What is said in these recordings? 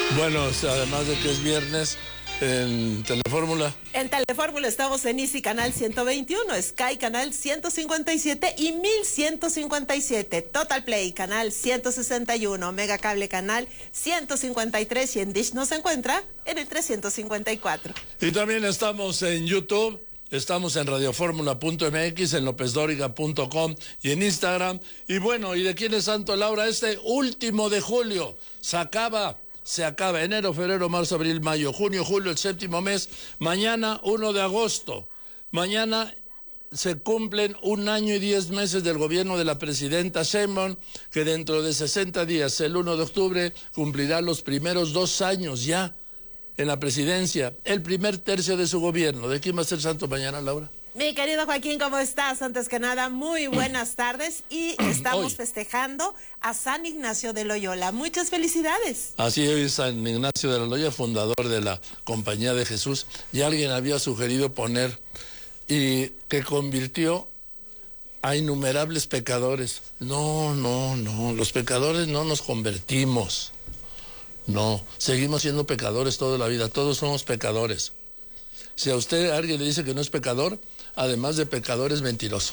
Bueno, además de que es viernes, en Telefórmula. En Telefórmula estamos en Easy Canal 121, Sky Canal 157 y 1157, Total Play Canal 161, Mega Cable Canal 153 y en Dish nos encuentra en el 354. Y también estamos en YouTube. Estamos en radioformula.mx, en lopezdoriga.com y en Instagram. Y bueno, ¿y de quién es santo Laura? Este último de julio se acaba enero, febrero, marzo, abril, mayo, junio, julio, el séptimo mes. Mañana, 1 de agosto. Mañana se cumplen 1 año y 10 meses del gobierno de la presidenta Sheinbaum, que dentro de 60 días, el 1 de octubre, cumplirá los primeros 2 años ya en la presidencia, el primer tercio de su gobierno. ¿De quién va a ser santo mañana, Laura? Mi querido Joaquín, ¿cómo estás? Antes que nada, muy buenas tardes y estamos festejando a San Ignacio de Loyola. Muchas felicidades. Así es, San Ignacio de Loyola, fundador de la Compañía de Jesús, y alguien había sugerido poner y que convirtió a innumerables pecadores. No, los pecadores no nos convertimos. No, seguimos siendo pecadores toda la vida, todos somos pecadores. Si a usted alguien le dice que no es pecador, además de pecador es mentiroso.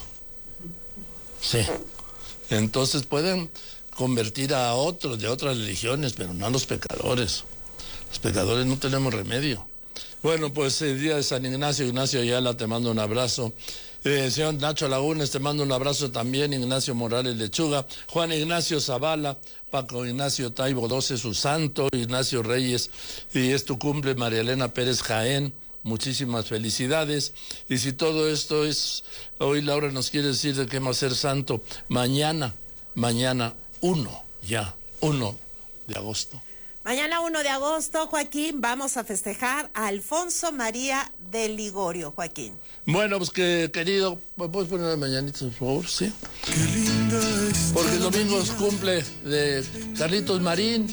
Sí. Entonces pueden convertir a otros de otras religiones, pero no a los pecadores. Los pecadores no tenemos remedio. Bueno, pues el día de San Ignacio, Ignacio Ayala, te mando un abrazo. Señor Nacho Lagunes, te mando un abrazo también. Ignacio Morales Lechuga, Juan Ignacio Zavala, Paco Ignacio Taibo 12, su santo, Ignacio Reyes, y es tu cumple, María Elena Pérez Jaén. Muchísimas felicidades. Y si todo esto es, hoy Laura nos quiere decir de qué va a ser santo, mañana 1 de agosto. Mañana 1 de agosto, Joaquín, vamos a festejar a Alfonso María de Ligorio, Joaquín. Bueno, pues que querido, ¿me puedes poner las mañanitas, por favor? Sí. Qué linda está. Porque el domingo es cumple de Carlitos Marín.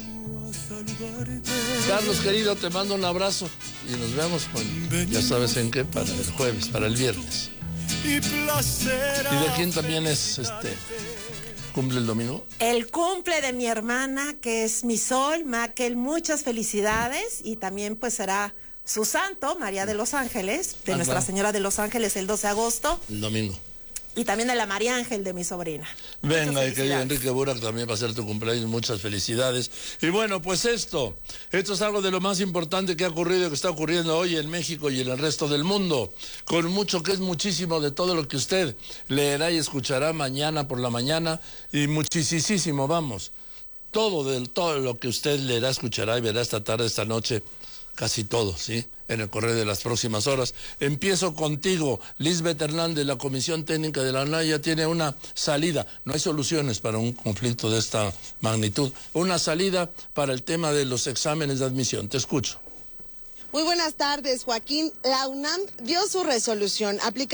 Carlos, querido, te mando un abrazo y nos vemos, ya sabes en qué, para el jueves, para el viernes. ¿Y de quién también es cumple el domingo? El cumple de mi hermana, que es mi sol, Maquel, muchas felicidades, y también pues será su santo, María de los Ángeles, de Nuestra Señora de los Ángeles, el 12 de agosto. El domingo. Y también de la María Ángel de mi sobrina. Venga, y querido Enrique Burak, también va a ser tu cumpleaños, muchas felicidades. Y bueno, pues esto es algo de lo más importante que ha ocurrido, que está ocurriendo hoy en México y en el resto del mundo, con mucho que es muchísimo de todo lo que usted leerá y escuchará mañana por la mañana, y muchísimo, vamos, todo lo que usted leerá, escuchará y verá esta tarde, esta noche, casi todo, ¿sí? En el correo de las próximas horas. Empiezo contigo, Lisbeth Hernández. La Comisión Técnica de la UNAM tiene una salida. No hay soluciones para un conflicto de esta magnitud. Una salida para el tema de los exámenes de admisión. Te escucho. Muy buenas tardes, Joaquín. La UNAM dio su resolución.